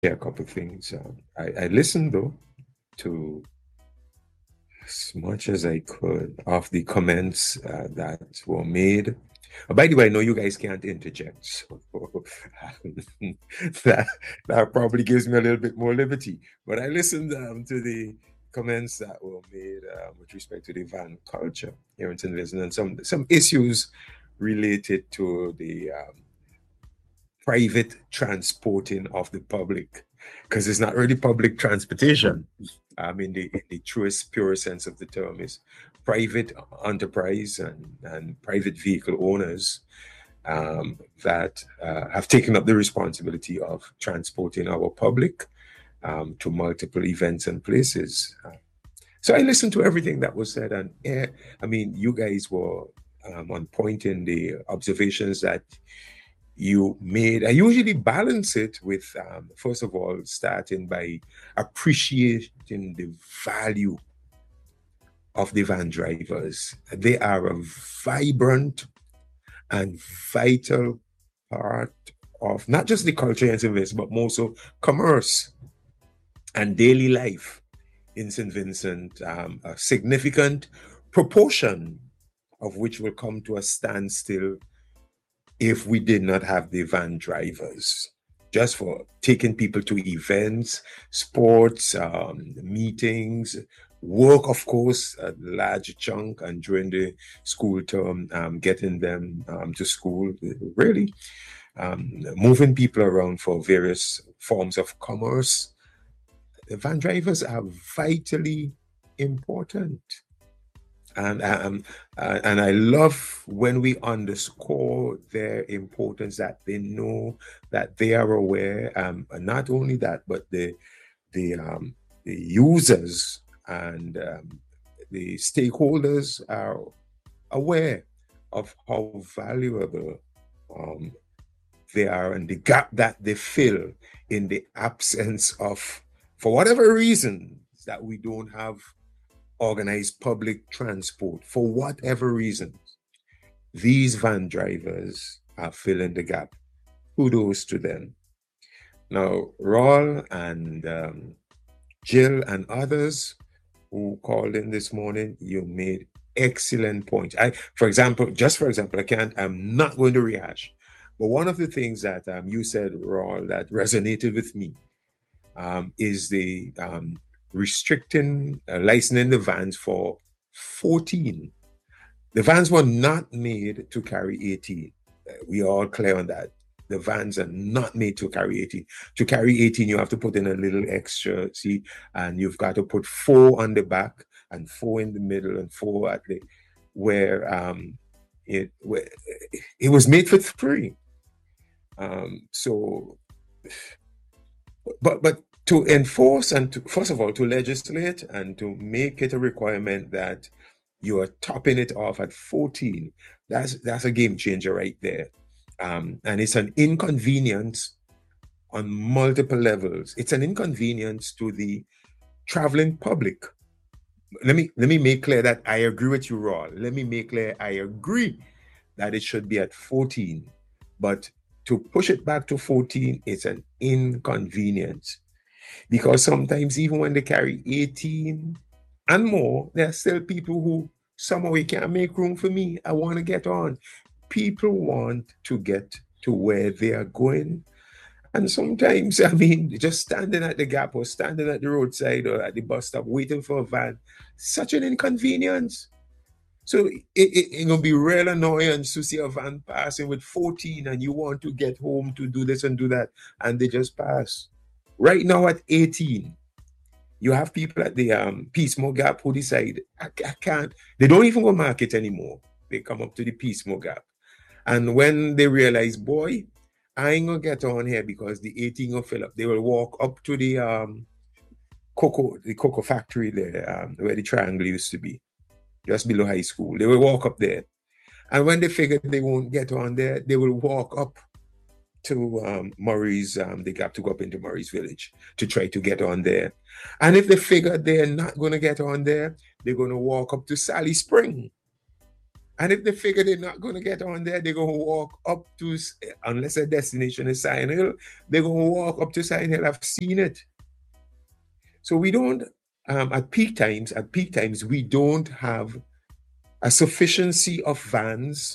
share a couple of things. I listened though to as much as I could of the comments that were made. By the way, I know you guys can't interject, so that that probably gives me a little bit more liberty. But I listened to the comments that were made with respect to the van culture here in St. Vincent and some issues related to the private transporting of the public, because it's not really public transportation. In the truest, purest sense of the term, is private enterprise and private vehicle owners that have taken up the responsibility of transporting our public to multiple events and places. So I listened to everything that was said, and you guys were on point in the observations that you made. I usually balance it with, first of all, starting by appreciating the value of the van drivers. They are a vibrant and vital part of not just the culture in St. Vincent, but also commerce and daily life in St. Vincent. A significant proportion of which will come to a standstill if we did not have the van drivers, just for taking people to events, sports, meetings, work, of course, a large chunk, and during the school term, getting them to school, really moving people around for various forms of commerce. The van drivers are vitally important. And I love when we underscore their importance, that they know, that they are aware, and not only that, but the users and the stakeholders are aware of how valuable um, they are, and the gap that they fill in the absence of, for whatever reason, that we don't have organized public transport. For whatever reasons, these van drivers are filling the gap. Kudos to them. Now, Raul and Jill and others who called in this morning, you made excellent points. For example, I'm not going to rehash, but one of the things that you said, Raul, that resonated with me is the restricting, licensing the vans for 14. The vans were not made to carry 18. We are all clear on that. The vans are not made to carry 18. To carry 18, you have to put in a little extra seat, and you've got to put 4 on the back and 4 in the middle and 4 at the where it was made for 3. So, but to enforce and to, first of all, to legislate and to make it a requirement that you are topping it off at 14, that's a game changer right there. And it's an inconvenience on multiple levels. It's an inconvenience to the traveling public. Let me make clear that I agree with you, Raw. Let me make clear I agree that it should be at 14, but to push it back to 14, it's an inconvenience, because sometimes even when they carry 18 and more, there are still people who somehow you can't make room for me. I want to get on. People want to get to where they are going. And sometimes, just standing at the gap or standing at the roadside or at the bus stop waiting for a van, such an inconvenience. So it's going to be real annoyance to see a van passing with 14 and you want to get home to do this and do that, and they just pass. Right now at 18, you have people at the Peacemore Gap who decide, I can't, they don't even go market anymore. They come up to the Peacemore Gap. And when they realize, boy, I ain't gonna get on here because the 18 will fill up, they will walk up to the cocoa factory there, where the triangle used to be, just below high school. They will walk up there. And when they figure they won't get on there, they will walk up to Murray's, the gap, to go up into Murray's Village to try to get on there. And if they figure they're not going to get on there, they're going to walk up to Sally Spring. And if they figure they're not going to get on there, they're going to walk up to, unless their destination is Sign Hill, they're going to walk up to Sign Hill. I've seen it. So we don't, at peak times, we don't have a sufficiency of vans.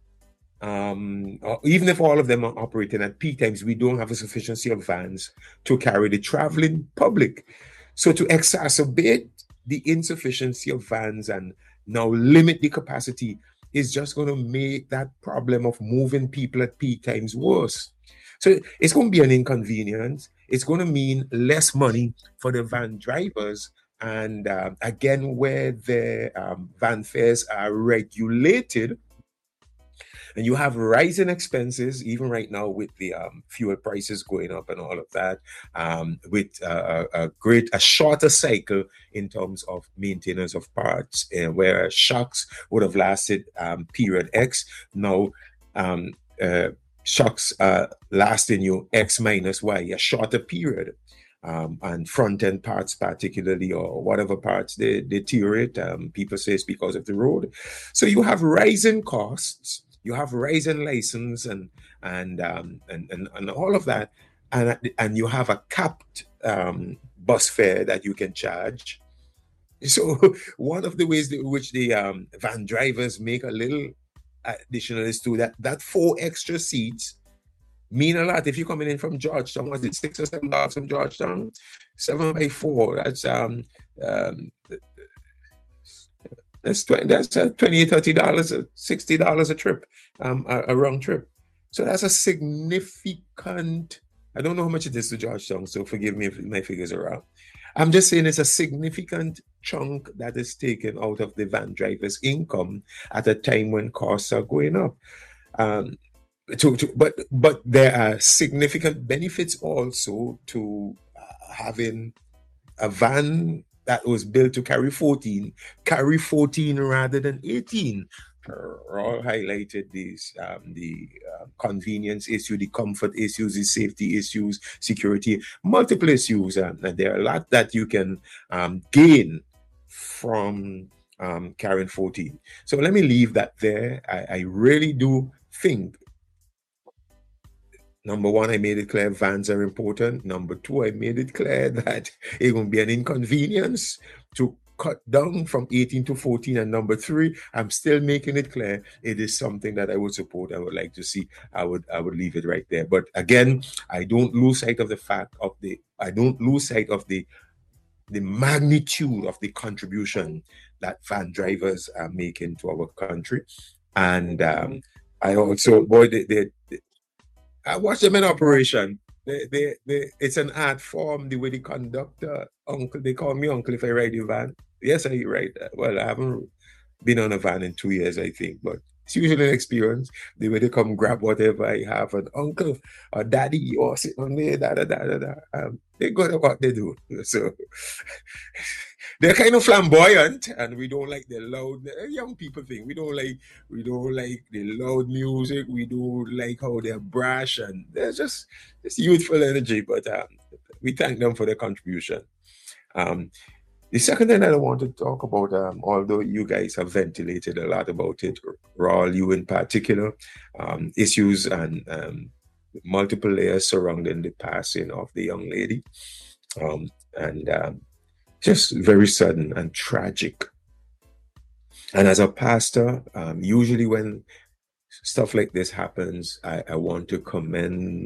Or even if all of them are operating at peak times, we don't have a sufficiency of vans to carry the traveling public. So to exacerbate the insufficiency of vans and now limit the capacity is just going to make that problem of moving people at peak times worse. So it's going to be an inconvenience. It's going to mean less money for the van drivers. And again, where the van fares are regulated, and you have rising expenses, even right now with the fuel prices going up and all of that, with a shorter cycle in terms of maintenance of parts, where shocks would have lasted period X. Now, shocks lasting you X minus Y, a shorter period. And front-end parts particularly, or whatever parts they deteriorate. People say it's because of the road. So you have rising costs, you have rising license and all of that, and you have a capped bus fare that you can charge. So one of the ways in which the van drivers make a little additional is to that 4 extra seats mean a lot. If you're coming in from Georgetown, was it $6 or $7 from Georgetown? 7 by 4. That's that's $20, $30, $60 a trip, a round trip. So that's a significant. I don't know how much it is to Georgetown, so forgive me if my figures are wrong. I'm just saying it's a significant chunk that is taken out of the van driver's income at a time when costs are going up. But there are significant benefits also to having a van that was built to carry 14 rather than 18. All highlighted these the convenience issue, the comfort issues, the safety issues, security, multiple issues, and there are a lot that you can gain from carrying 14. So let me leave that there. I really do think, number one, I made it clear vans are important. Number two, I made it clear that it's going to be an inconvenience to cut down from 18 to 14. And number three, I'm still making it clear it is something that I would support. I would like to see. I would leave it right there. But again, I don't lose sight of the magnitude of the contribution that van drivers are making to our country. And I also, I watch them in operation. It's an art form, the way the conductor, uncle, they call me uncle if I ride the van. Yes, I ride. Well, I haven't been on a van in 2 years, I think, but it's usually an experience. The way they come grab whatever I have, an uncle or daddy or sit on there, they go to what they do. So they're kind of flamboyant, and we don't like the loud young people thing. We don't like the loud music. We don't like how they're brash, and they're just this youthful energy. But we thank them for their contribution. The second thing that I want to talk about, although you guys have ventilated a lot about it, Raul, you in particular, issues and multiple layers surrounding the passing of the young lady, and just very sudden and tragic. And as a pastor, usually when stuff like this happens, I want to commend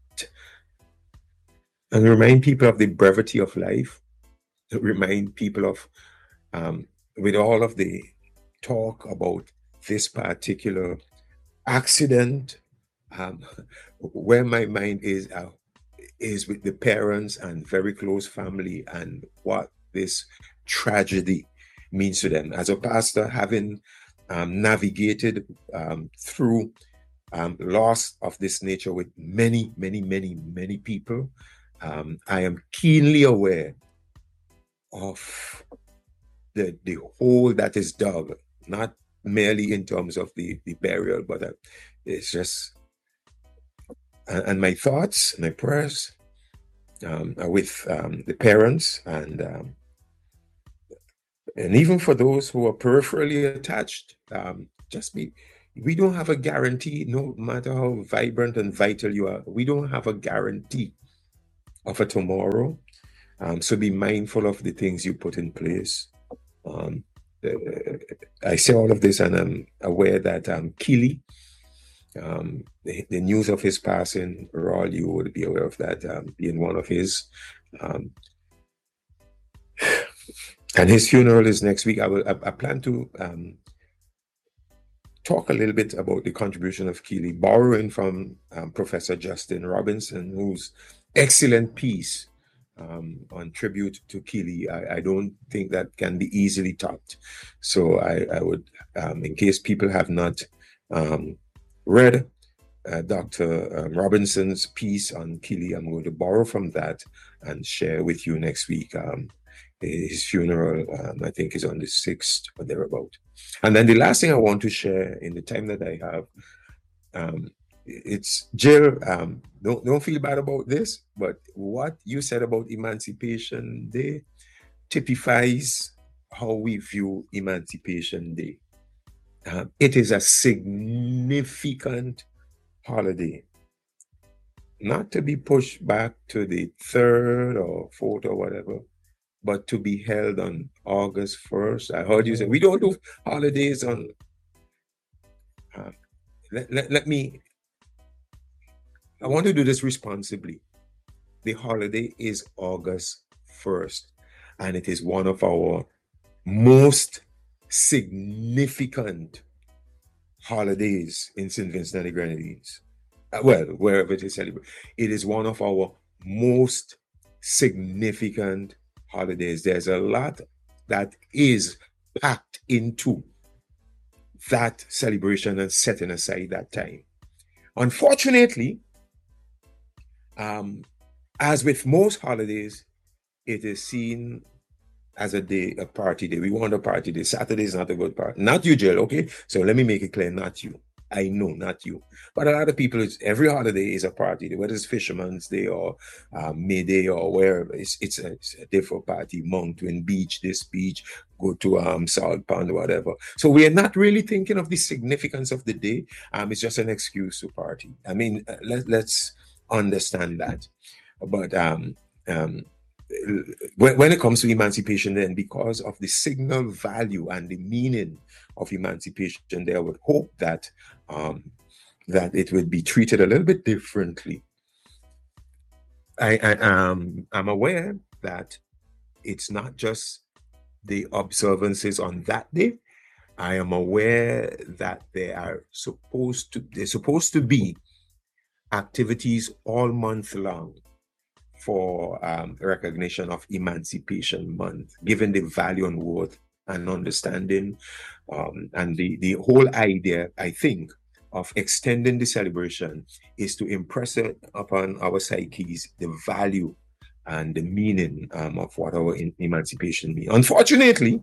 and remind people of the brevity of life, remind people of, with all of the talk about this particular accident, where my mind is with the parents and very close family and what this tragedy means to them. As a pastor, having navigated through loss of this nature with many people, I am keenly aware of the hole that is dug, not merely in terms of the burial, but it's just, and my thoughts, my prayers are with the parents and even for those who are peripherally attached, Just be. We don't have a guarantee, no matter how vibrant and vital you are. We don't have a guarantee of a tomorrow. So be mindful of the things you put in place. Um, I say all of this, and I'm aware that Keely, the news of his passing, Raul, you would be aware of that, being one of his. Um, and his funeral is next week. I plan to talk a little bit about the contribution of Keely, borrowing from Professor Justin Robinson, whose excellent piece on tribute to Keely. I don't think that can be easily topped. So I would, in case people have not read Dr. Robinson's piece on Keely, I'm going to borrow from that and share with you next week. His funeral, I think, is on the 6th or thereabout. And then the last thing I want to share in the time that I have, it's Jill, don't feel bad about this, but what you said about Emancipation Day typifies how we view Emancipation Day. It is a significant holiday, not to be pushed back to the 3rd or 4th or whatever, but to be held on August 1st. I heard you say we don't do holidays on. Let me. I want to do this responsibly. The holiday is August 1st, and it is one of our most significant holidays in St. Vincent and the Grenadines. Well, wherever it is celebrated, it is one of our most significant holidays. There's a lot that is packed into that celebration and setting aside that time. Unfortunately, as with most holidays, it is seen as a party day. We want a party day. Saturday is not a good party. Not you, Jill, okay? So let me make it clear, not you. I know, not you. But a lot of people, every holiday is a party day, whether it's Fisherman's Day or May Day or wherever. It's a day for party. Mountain Beach, this beach, go to Salt Pond, whatever. So we are not really thinking of the significance of the day. It's just an excuse to party. I mean, let's understand that. But when it comes to emancipation, then because of the signal value and the meaning of emancipation, I would hope that that it would be treated a little bit differently. I'm aware that it's not just the observances on that day. I am aware that they're supposed to be activities all month long for recognition of Emancipation Month, given the value and worth and understanding and the whole idea, I think, of extending the celebration is to impress upon our psyches the value and the meaning of what our emancipation means. Unfortunately,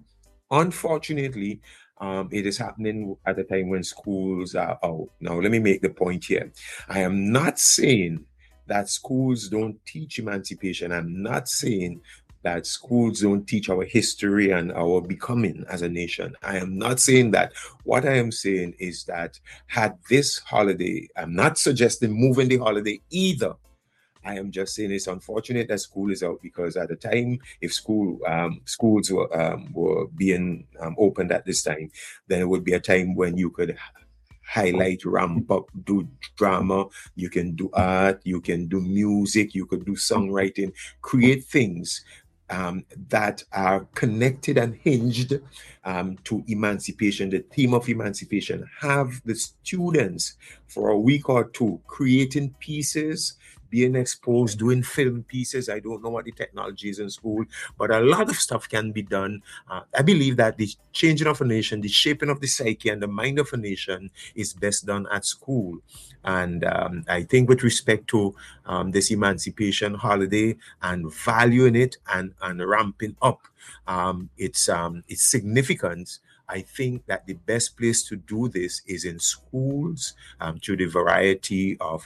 it is happening at a time when schools are out. Now, let me make the point here. I am not saying that schools don't teach emancipation. I'm not saying that schools don't teach our history and our becoming as a nation. I am not saying that. What I am saying is that had this holiday, I'm not suggesting moving the holiday either. I am just saying it's unfortunate that school is out, because at the time, if schools were being opened at this time, then it would be a time when you could highlight, ramp up, do drama, you can do art, you can do music, you could do songwriting, create things that are connected and hinged to emancipation, the theme of emancipation. Have the students for a week or two creating pieces, being exposed, doing film pieces. I don't know what the technology is in school, but a lot of stuff can be done. I believe that the changing of a nation, the shaping of the psyche and the mind of a nation is best done at school. And I think with respect to this emancipation holiday and valuing it and ramping up its significance, I think that the best place to do this is in schools, through the variety of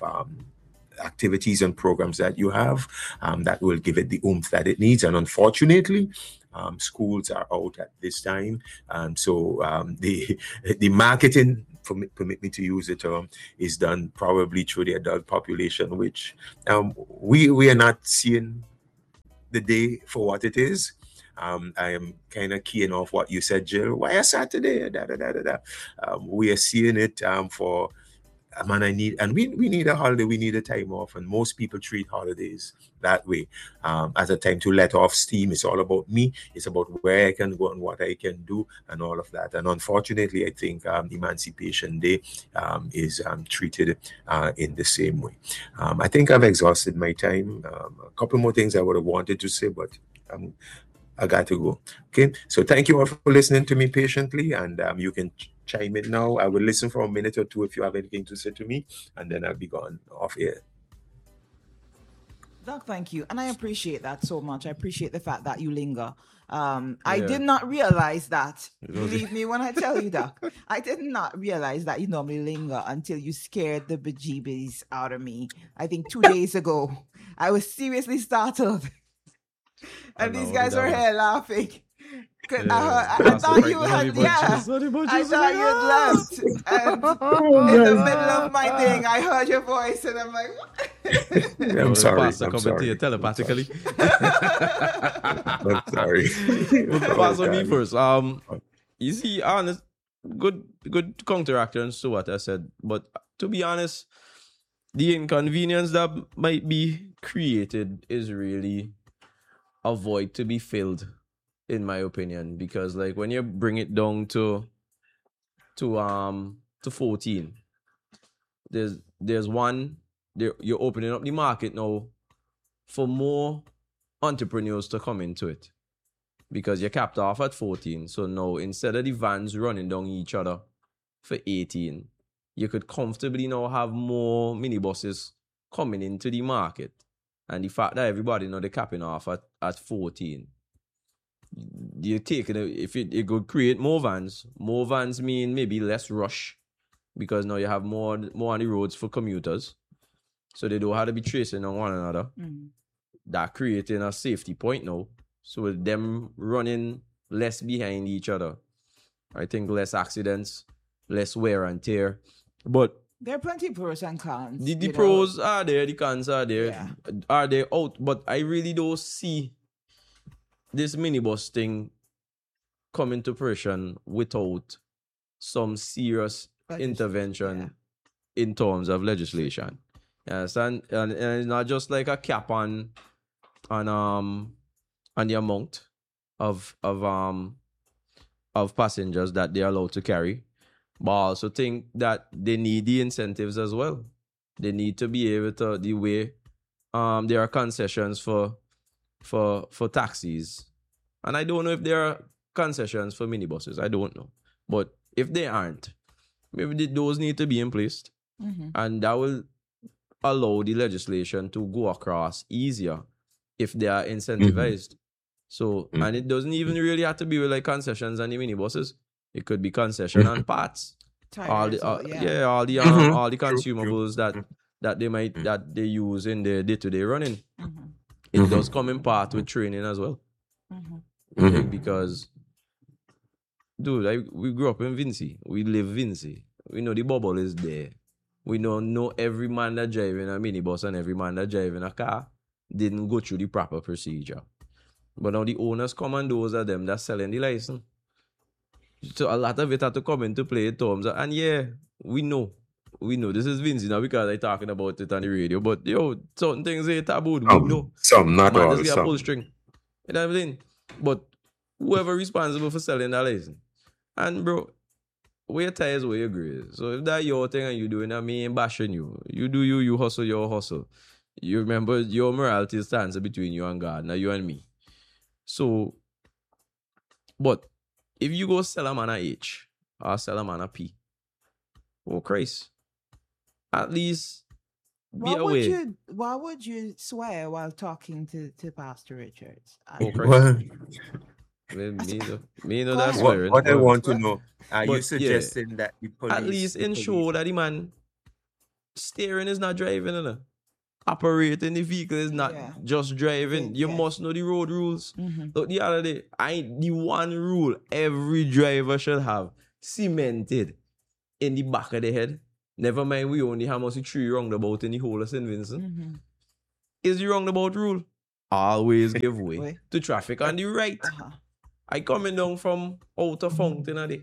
activities and programs that you have that will give it the oomph that it needs. And unfortunately, schools are out at this time. So the marketing, permit me to use the term, is done probably through the adult population, which we are not seeing the day for what it is. I am kind of keying off what you said, Jill. Why a Saturday? Da, da, da, da, da. We are seeing it for man, we need a holiday, we need a time off, and most people treat holidays that way, as a time to let off steam. It's all about me, it's about where I can go and what I can do and all of that. And unfortunately, I think Emancipation Day is treated in the same way. I think I've exhausted my time. A couple more things I would have wanted to say, but I got to go. Okay, so thank you all for listening to me patiently, and you can chime in now. I will listen for a minute or two if you have anything to say to me, and then I'll be gone off air. Doc, thank you. And I appreciate that so much. I appreciate the fact that you linger. I did not realize that. Believe me when I tell you, Doc. I did not realize that you normally linger until you scared the bejeebies out of me. I think 2 days ago, I was seriously startled. And these guys were here laughing. I thought you had, I thought you had left. And in the middle of my thing, I heard your voice, and I'm like, what? I'm sorry. I'm sorry. To you telepathically. I'm sorry. Pass on me first. You see, honest, good counteracting to what I said. But to be honest, the inconvenience that might be created is really a void to be filled, in my opinion, because like when you bring it down to 14, there's one there, you're opening up the market now for more entrepreneurs to come into it, because you're capped off at 14. So now instead of the vans running down each other for 18, you could comfortably now have more minibuses coming into the market. And the fact that everybody know they're capping off at 14, you're taking if it could create more vans. More vans mean maybe less rush, because now you have more on the roads for commuters, so they don't have to be chasing on one another. That creating a safety point now, so with them running less behind each other, I think less accidents, less wear and tear. But there are plenty of pros and cons. The pros are there, the cons are there. Are they out? But I really don't see this minibus thing coming to fruition without some serious intervention in terms of legislation. Yes, and it's not just like a cap on the amount of passengers that they're allowed to carry, but I also think that they need the incentives as well. They need to be able to, the way there are concessions for taxis, and I don't know if there are concessions for minibuses. I don't know, but if they aren't, maybe those need to be in place, and that will allow the legislation to go across easier if they are incentivized. So, and it doesn't even really have to be with like concessions on the minibuses. It could be concession on parts, all the consumables that they might that they use in their day-to-day running. It does come in part with training as well. Because, dude, we grew up in Vincy. We live Vincy. We know the bubble is there. We know every man that driving a minibus and every man that driving a car didn't go through the proper procedure. But now the owners come, and those are them that's selling the license. So a lot of it had to come into play in terms of, and we know this is Vincy now because I'm talking about it on the radio. But certain things are taboo. We know some, not all. Just get a pull string. You know what I mean? But whoever responsible for selling that license, and bro, where ties where you agree. So if that's your thing and you doing that, me ain't bashing you. You do you hustle your hustle. You remember your morality stands between you and God, not you and me. So, but if you go sell a man a H or sell a man a P, oh Christ, at least be aware. Why would you swear while talking to Pastor Richards? Oh Christ. Me know that's swearing. What I want to know, are you suggesting that the police... At least ensure that the man steering is not driving, operating the vehicle is not just driving. You must know the road rules. So the other day, the one rule every driver should have cemented in the back of the head. Never mind, we only have mostly 3 roundabout in the whole of St. Vincent. Is the roundabout rule? Always give way to traffic on the right. I coming down from Outer Fountain a day.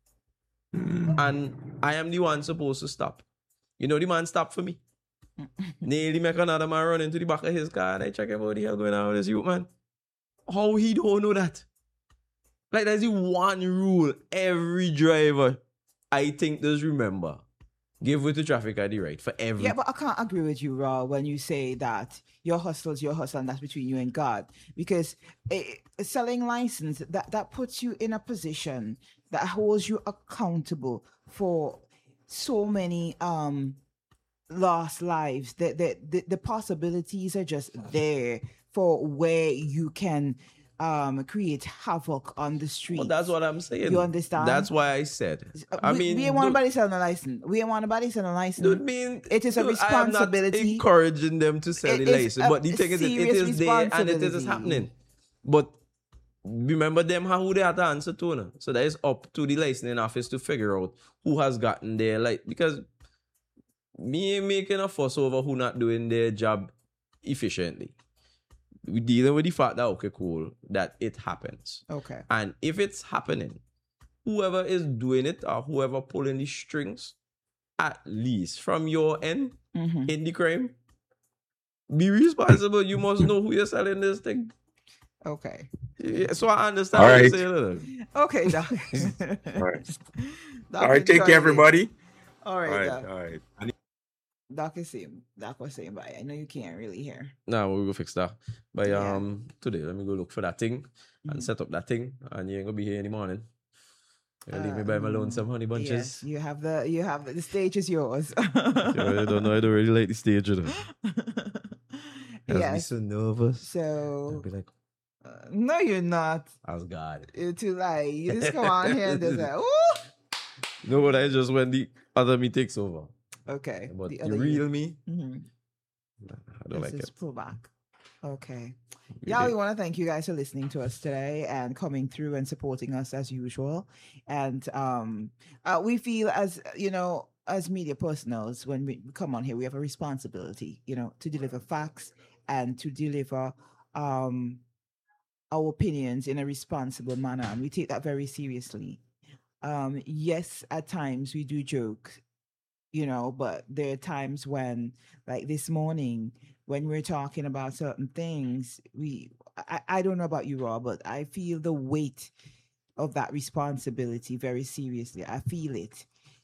And I am the one supposed to stop. You know the man stopped for me. Nearly make another man run into the back of his car and I check him what the hell going on with this youth, man. How he don't know that? Like there's the one rule every driver I think does remember. Give way to traffic at the right for every. Yeah, but I can't agree with you, Raw, when you say that your hustle is your hustle and that's between you and God. Because selling license, that puts you in a position that holds you accountable for so many lost lives. The possibilities are just there for where you can create havoc on the street. Well, that's what I'm saying. You understand? That's why I said. We ain't want nobody selling a license. We ain't want nobody selling a license. Dude, mean, it is a responsibility. I'm not encouraging them to sell a license, but the thing is, it is there and it is happening. But remember them who they have to answer to now. So that is up to the licensing office to figure out who has gotten their because me ain't making a fuss over who not doing their job efficiently. We're dealing with the fact that, okay, cool, that it happens. Okay. And if it's happening, whoever is doing it or whoever pulling the strings, at least from your end in the crime, be responsible. You must know who you're selling this thing. Okay. Yeah, so I understand what you're saying. Okay, Doc. All right. All right, take care, everybody. All right, Doc. All right. Doc was saying bye. I know you can't really hear. No, we'll go fix that. But today, let me go look for that thing and set up that thing. And you ain't gonna be here in the morning. You'll leave me by my lonesome honey bunches. Yes, you have the stage is yours. I don't know. I don't really like the stage, you know. Yes. Be so nervous. So I'll be like, no, you're not. as God. You're too like you just come on here and just like, ooh. No, but I just when the other me takes over. Okay. But the real me, I don't like it. Pull back. Okay. Yeah, we want to thank you guys for listening to us today and coming through and supporting us as usual. And we feel as media personals, when we come on here, we have a responsibility, to deliver facts and to deliver our opinions in a responsible manner. And we take that very seriously. Yes, at times we do joke, but there are times when, like this morning, when we're talking about certain things, I don't know about you, Rob, but I feel the weight of that responsibility very seriously. I feel it,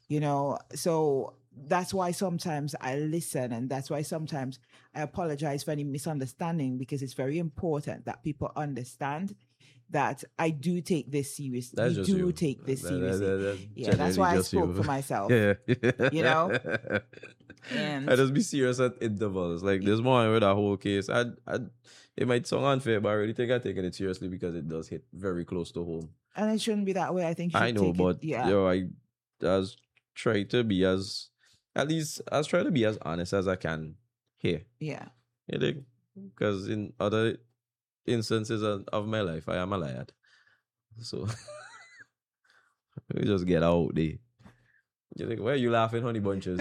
so that's why sometimes I listen, and that's why sometimes I apologize for any misunderstanding, because it's very important that people understand that I do take this seriously. That's we do take this seriously. That's why I spoke for myself. Yeah. And I just be serious at intervals. Like this morning with that whole case, it might sound unfair, but I really think I'm taking it seriously because it does hit very close to home. And it shouldn't be that way. I think you should I know, take but it, I try to be as honest as I can here. Yeah. Because in other instances of my life, I am a liar. So we just get out there. You think, why are you laughing, honey bunches?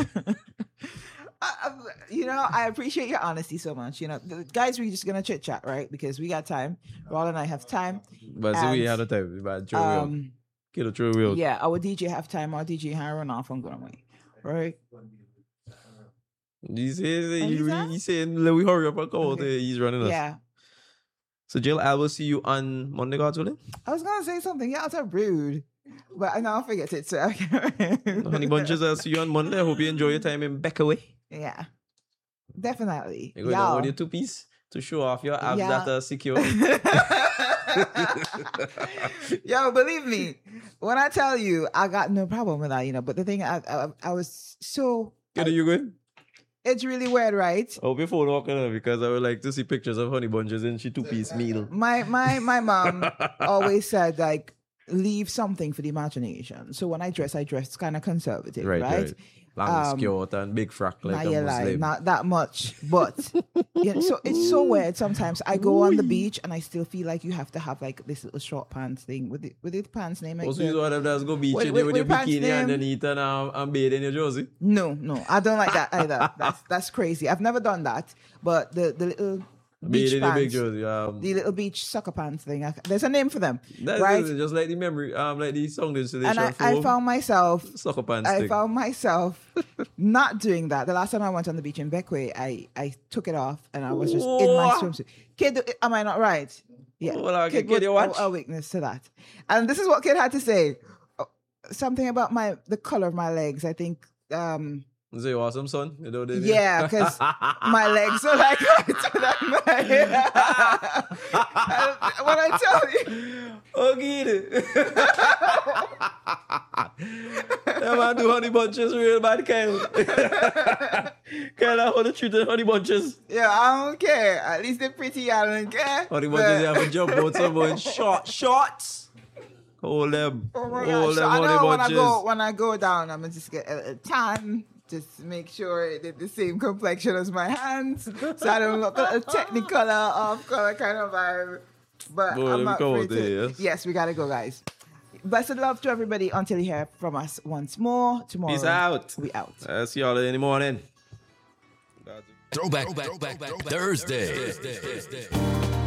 I appreciate your honesty so much. Guys, we're just gonna chit chat, right? Because we got time. Roll and I have time. But so we had a time. But get a true wheel. Yeah, our DJ have time. Our DJ had run off on going away, right? He's saying, let we hurry up and come out there. He's running us. Yeah. So Jill, I will see you on Monday, God's willing. I was gonna say something. Yeah, it's rude. But now I forget it, so I can't. Honey bunches, I'll see you on Monday. I hope you enjoy your time in Beckaway. Yeah. Definitely. You're going down with your 2-piece to show off your abs that are secure. Yo, believe me, when I tell you, I got no problem with that, but the thing, I was so... Are you good? It's really weird, right? Oh, before walking because I would like to see pictures of honey bunches and she 2-piece meal. My mom always said, like, leave something for the imagination. So when I dress kind of conservative, right? Long skirt and big frock like a Muslim. Not that much, but so it's so weird. Sometimes I go on the beach and I still feel like you have to have like this little short pants thing with the pants name. Like also, you want to go beach with your bikini underneath and bathe in your jersey? No, I don't like that either. That's crazy. I've never done that, but the little beach pants, the little beach soccer pants thing. There's a name for them, right? Just like the memory, like the song installation. And I found myself soccer pants. I found myself not doing that. The last time I went on the beach in Beckway, I took it off and I was just in my swimsuit. Kid, am I not right? Yeah. Well, Kid you watch a weakness to that. And this is what Kid had to say. Something about the color of my legs. I think. So you awesome, son? You know, yeah, because my legs are like when I tell you, okay, that man do honey bunches real bad, Kyle. Kyle, I want to treat the honey bunches. Yeah, I don't care. At least they're pretty. I don't care. Honey bunches, they have a jump out somewhere in shorts. Hold them. Oh my gosh. So I know when I go down, I'm gonna just get a tan. Just make sure they're the same complexion as my hands, so I don't look a technicolor off color kind of vibe. But I'm not afraid to. Yes, we gotta go, guys. Best of love to everybody until you hear from us once more tomorrow. Peace out. We out. See y'all in the morning. Throwback Thursday.